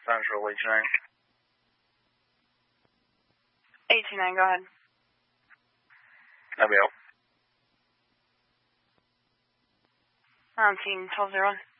Central 89. 829, go ahead. Abiel. Team 1201.